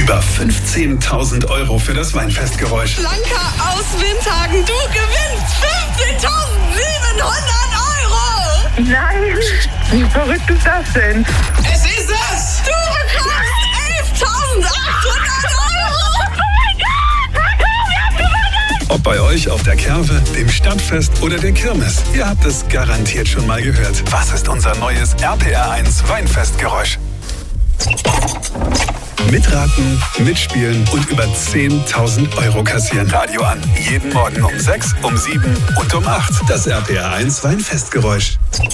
Über 15.000 € für das Weinfestgeräusch. Blanca aus Windhagen, du gewinnst 15.700 €! Nein, wie verrückt ist das denn? Es ist es! Du bekommst 11.800 €! Ob bei euch auf der Kerwe, dem Stadtfest oder der Kirmes, ihr habt es garantiert schon mal gehört. Was ist unser neues RPR1 Weinfestgeräusch? Mitraten, mitspielen und über 10.000 € kassieren. Radio an. Jeden Morgen um 6, um 7 und um 8. Das RPR1 Weinfestgeräusch.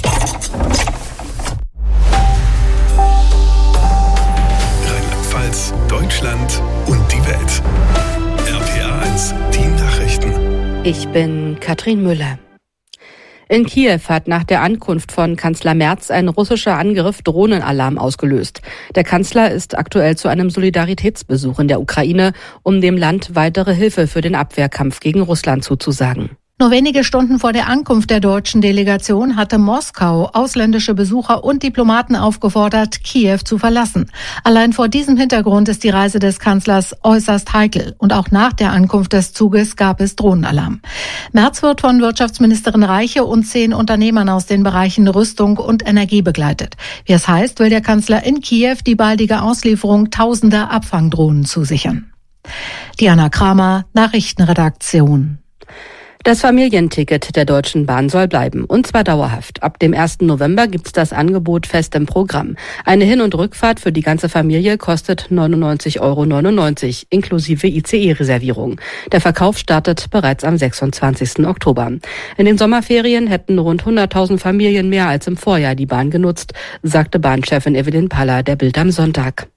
Rheinland-Pfalz, Deutschland und die Welt. RPR1, die Nachrichten. Ich bin Katrin Müller. In Kiew hat nach der Ankunft von Kanzler Merz ein russischer Angriff Drohnenalarm ausgelöst. Der Kanzler ist aktuell zu einem Solidaritätsbesuch in der Ukraine, um dem Land weitere Hilfe für den Abwehrkampf gegen Russland zuzusagen. Nur wenige Stunden vor der Ankunft der deutschen Delegation hatte Moskau ausländische Besucher und Diplomaten aufgefordert, Kiew zu verlassen. Allein vor diesem Hintergrund ist die Reise des Kanzlers äußerst heikel. Und auch nach der Ankunft des Zuges gab es Drohnenalarm. Merz wird von Wirtschaftsministerin Reiche und 10 Unternehmern aus den Bereichen Rüstung und Energie begleitet. Wie es heißt, will der Kanzler in Kiew die baldige Auslieferung tausender Abfangdrohnen zusichern. Diana Kramer, Nachrichtenredaktion. Das Familienticket der Deutschen Bahn soll bleiben, und zwar dauerhaft. Ab dem 1. November gibt's das Angebot fest im Programm. Eine Hin- und Rückfahrt für die ganze Familie kostet 99,99 € inklusive ICE-Reservierung. Der Verkauf startet bereits am 26. Oktober. In den Sommerferien hätten rund 100.000 Familien mehr als im Vorjahr die Bahn genutzt, sagte Bahnchefin Evelyn Paller der Bild am Sonntag.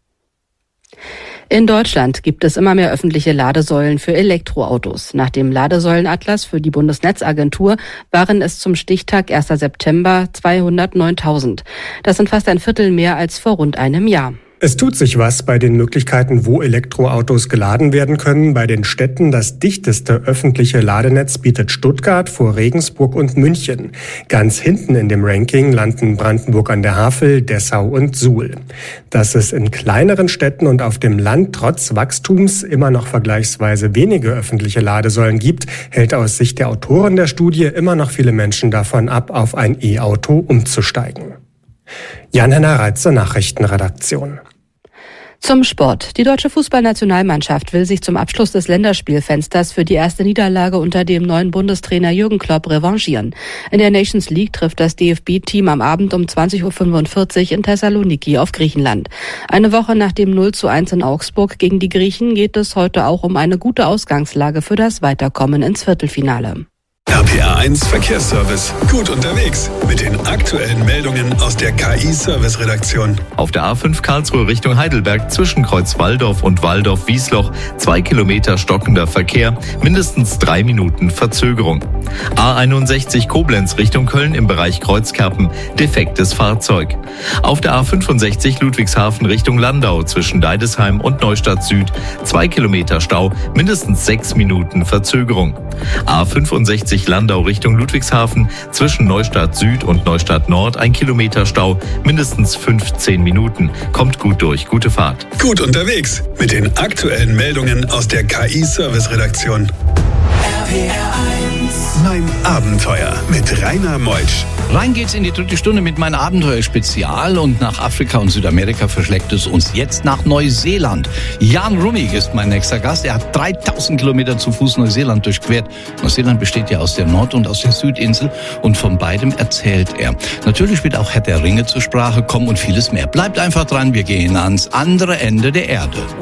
In Deutschland gibt es immer mehr öffentliche Ladesäulen für Elektroautos. Nach dem Ladesäulenatlas für die Bundesnetzagentur waren es zum Stichtag 1. September 209.000. Das sind fast ein Viertel mehr als vor rund einem Jahr. Es tut sich was bei den Möglichkeiten, wo Elektroautos geladen werden können. Bei den Städten das dichteste öffentliche Ladenetz bietet Stuttgart vor Regensburg und München. Ganz hinten in dem Ranking landen Brandenburg an der Havel, Dessau und Suhl. Dass es in kleineren Städten und auf dem Land trotz Wachstums immer noch vergleichsweise wenige öffentliche Ladesäulen gibt, hält aus Sicht der Autoren der Studie immer noch viele Menschen davon ab, auf ein E-Auto umzusteigen. Jan-Henner Reitzer, Nachrichtenredaktion. Zum Sport. Die deutsche Fußballnationalmannschaft will sich zum Abschluss des Länderspielfensters für die erste Niederlage unter dem neuen Bundestrainer Jürgen Klopp revanchieren. In der Nations League trifft das DFB-Team am Abend um 20.45 Uhr in Thessaloniki auf Griechenland. Eine Woche nach dem 0:1 in Augsburg gegen die Griechen geht es heute auch um eine gute Ausgangslage für das Weiterkommen ins Viertelfinale. RPR1 Verkehrsservice. Gut unterwegs mit den aktuellen Meldungen aus der KI-Service-Redaktion. Auf der A5 Karlsruhe Richtung Heidelberg zwischen Kreuz Walldorf und Walldorf-Wiesloch 2 Kilometer stockender Verkehr, mindestens 3 Minuten Verzögerung. A61 Koblenz Richtung Köln im Bereich Kreuzkerpen, defektes Fahrzeug. Auf der A65 Ludwigshafen Richtung Landau zwischen Deidesheim und Neustadt Süd 2 Kilometer Stau, mindestens 6 Minuten Verzögerung. A65 Landau Richtung Ludwigshafen zwischen Neustadt Süd und Neustadt Nord 1 Kilometer Stau, mindestens 15 Minuten. Kommt gut durch, gute Fahrt. Gut unterwegs mit den aktuellen Meldungen aus der KI-Service-Redaktion. RPR1 Mein Abenteuer mit Rainer Meutsch. Rein geht's in die 3. Stunde mit meinem Abenteuer-Spezial und nach Afrika und Südamerika verschlägt es uns jetzt nach Neuseeland. Jan Rummig ist mein nächster Gast. Er hat 3000 Kilometer zu Fuß Neuseeland durchquert. Neuseeland besteht ja aus der Nord- und aus der Südinsel und von beidem erzählt er. Natürlich wird auch Herr der Ringe zur Sprache kommen und vieles mehr. Bleibt einfach dran, wir gehen ans andere Ende der Erde.